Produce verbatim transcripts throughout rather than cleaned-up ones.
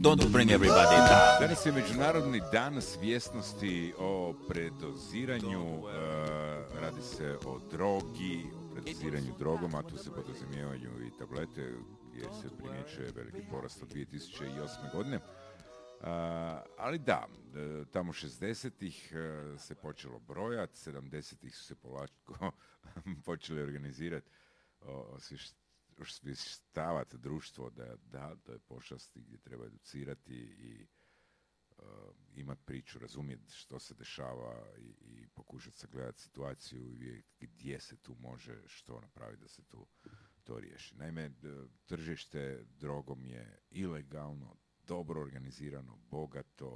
Don't bring everybody down. Danas je Međunarodni dan svjesnosti o predoziranju. Uh, radi se o drogi, o predoziranju drogom, a tu se podrazumijevaju i tablete, gdje se primjećuje veliki porast od dvije tisuće osme. godine. Uh, ali da, tamo šezdesetih uh, se počelo brojati, sedamdesetih su se polako počeli organizirati, osvještavati društvo da da, to je pošast gdje treba educirati i uh, imati priču, razumjeti što se dešava i, i pokušati sagledati situaciju i gdje se tu može što napraviti da se tu to riješi. Naime, tržište drogom je ilegalno, dobro organizirano, bogato,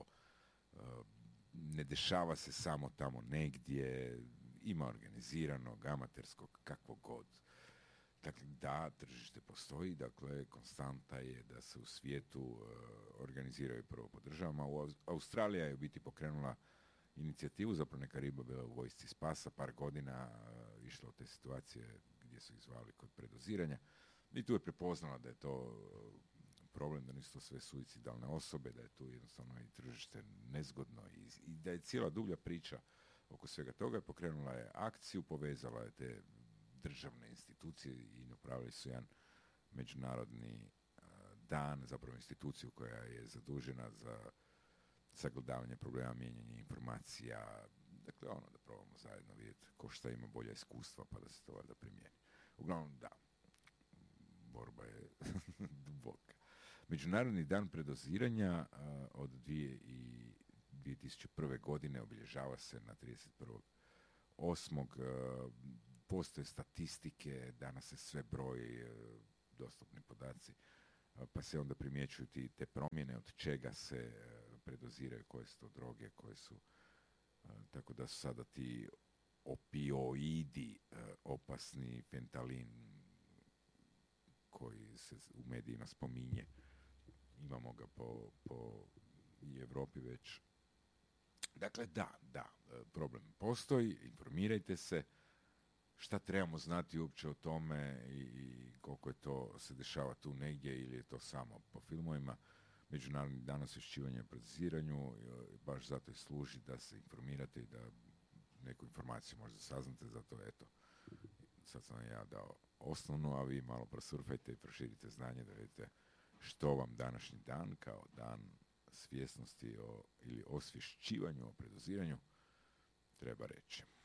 ne dešava se samo tamo negdje, ima organiziranog, amaterskog, kakvo god. Dakle, da, tržište postoji, dakle, konstanta je da se u svijetu uh, organiziraju prvo po državama. U Australija je u biti pokrenula inicijativu, zapravo neka riba bila u vojsci spasa, par godina uh, išla od te situacije gdje su ih zvali kod predoziranja. I tu je prepoznala da je to uh, problem, da nisu to sve suicidalne osobe, da je tu jednostavno i tržište nezgodno i, i da je cijela dublja priča oko svega toga. Pokrenula je akciju, povezala je te državne institucije i napravili su jedan međunarodni uh, dan, zapravo instituciju koja je zadužena za sagledavanje problema, mijenjanje informacija, dakle ono da probamo zajedno vidjeti ko šta ima bolja iskustva pa da se to valjda primijeni. Uglavnom da, borba je duboka. Međunarodni dan predoziranja uh, od dvije i dvije tisuće prve. godine obilježava se na trideset prvog osmog. Uh, postoje statistike, danas se sve broji, uh, dostupni podaci, uh, pa se onda primjećuju ti, te promjene od čega se uh, predoziraju, koje su to droge, koje su, uh, tako da su sada ti opioidi, uh, opasni fentalin, koji se u medijima spominje. Imamo ga po, po i Europi već. Dakle, da, da, problem postoji, informirajte se, šta trebamo znati uopće o tome i, i koliko je to se dešava tu negdje ili je to samo po filmovima. Međunarodni dan osvješćivanja o predoziranju baš zato i služi da se informirate i da neku informaciju možda saznate, zato eto, sad sam ja dao osnovnu, a vi malo prosurfajte i proširite znanje da vidite što vam današnji dan kao dan svjesnosti o, ili osvješćivanju o predoziranju treba reći.